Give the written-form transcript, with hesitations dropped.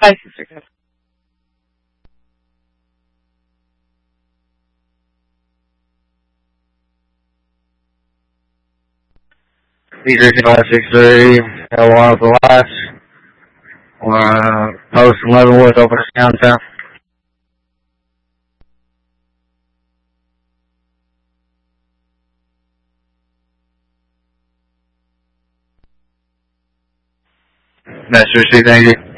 Hi, Sister Kev. Peter 563, L1 for last. Post in Leavenworth, over to downtown. That's your thank you.